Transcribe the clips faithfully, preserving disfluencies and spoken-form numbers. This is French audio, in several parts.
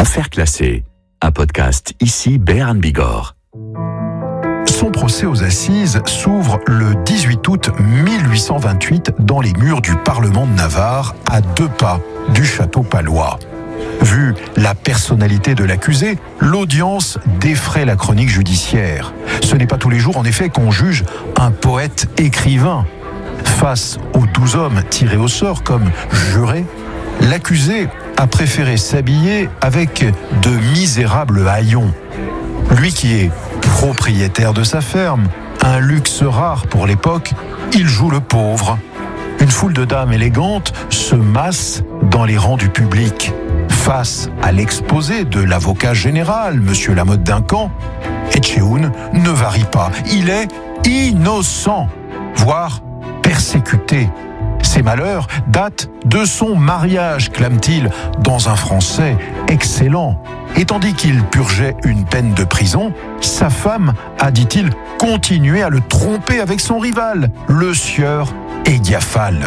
Affaires classées, un podcast ici Béarn Bigorre. Son procès aux assises s'ouvre le dix-huit août mille huit cent vingt-huit dans les murs du Parlement de Navarre, à deux pas du château palois. Vu la personnalité de l'accusé, l'audience défraie la chronique judiciaire. Ce n'est pas tous les jours, en effet, qu'on juge un poète écrivain. Face aux douze hommes tirés au sort comme jurés, l'accusé a préféré s'habiller avec de misérables haillons. Lui qui est propriétaire de sa ferme, un luxe rare pour l'époque, il joue le pauvre. Une foule de dames élégantes se masse dans les rangs du public. Face à l'exposé de l'avocat général, Monsieur Lamotte Duncan, Etchehoun ne varie pas. Il est innocent, voire persécuté. Ses malheurs datent de son mariage, clame-t-il, dans un français excellent. Et tandis qu'il purgeait une peine de prison, sa femme a, dit-il, continué à le tromper avec son rival, le sieur Aigiafal.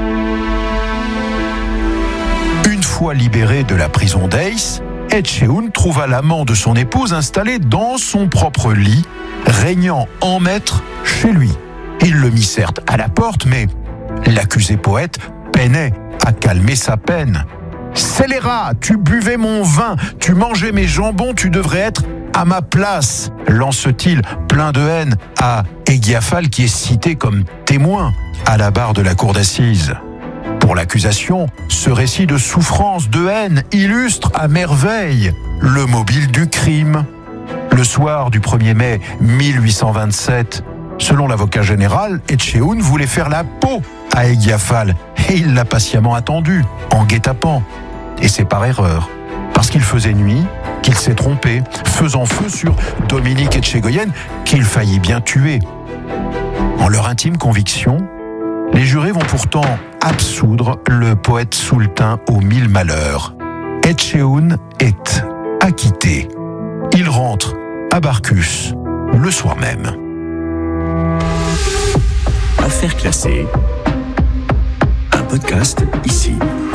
Une fois libéré de la prison d'Aïs, Etchehoun trouva l'amant de son épouse installé dans son propre lit, régnant en maître chez lui. Il le mit certes à la porte, mais l'accusé poète peinait à calmer sa peine. « Scélérat, tu buvais mon vin, tu mangeais mes jambons, tu devrais être à ma place !» lance-t-il plein de haine à Aigiafal, qui est cité comme témoin à la barre de la cour d'assises. Pour l'accusation, ce récit de souffrance, de haine, illustre à merveille le mobile du crime. Le soir du premier mai mille huit cent vingt-sept, selon l'avocat général, Etchehoun voulait faire la peau à Aigiafal et il l'a patiemment attendu, en guet-apens. Et c'est par erreur, parce qu'il faisait nuit, qu'il s'est trompé, faisant feu sur Dominique Etchegoyen, qu'il faillit bien tuer. En leur intime conviction, les jurés vont pourtant absoudre le poète soultain aux mille malheurs. Etchehoun est acquitté. Il rentre à Barcus le soir même. Affaires classées, un podcast ici.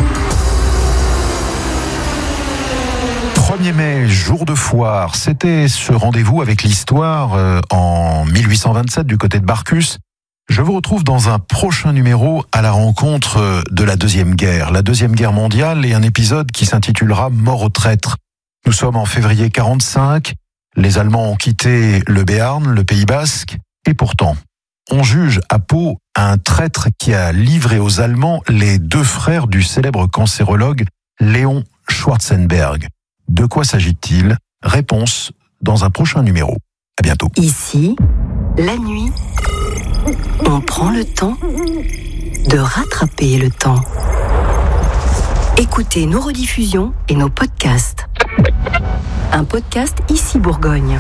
premier mai, jour de foire, c'était ce rendez-vous avec l'histoire euh, en mille huit cent vingt-sept du côté de Barcus. Je vous retrouve dans un prochain numéro à la rencontre de la Deuxième Guerre, la Deuxième Guerre mondiale, et un épisode qui s'intitulera « Mort aux traîtres ». Nous sommes en février quarante-cinq, les Allemands ont quitté le Béarn, le Pays Basque, et pourtant, on juge à Pau un traître qui a livré aux Allemands les deux frères du célèbre cancérologue Léon Schwarzenberg. De quoi s'agit-il ? Réponse dans un prochain numéro. À bientôt. Ici, la nuit, on prend le temps de rattraper le temps. Écoutez nos rediffusions et nos podcasts. Un podcast Ici Bourgogne.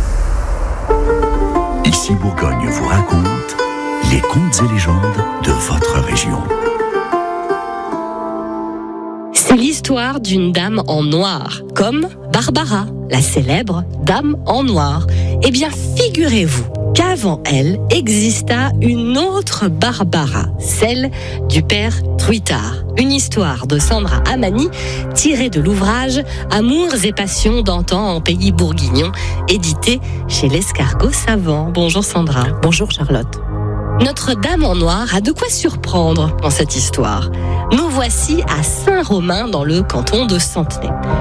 Ici Bourgogne vous raconte les contes et légendes de votre région. C'est l'histoire d'une dame en noir, comme Barbara, la célèbre dame en noir. Eh bien, figurez-vous qu'avant elle exista une autre Barbara, celle du père Truitard. Une histoire de Sandra Amani, tirée de l'ouvrage Amours et passions d'antan en pays bourguignon, édité chez l'Escargot Savant. Bonjour Sandra. Bonjour Charlotte. Notre dame en noir a de quoi surprendre dans cette histoire. Nous voici à Saint-Romain dans le canton de Centenay.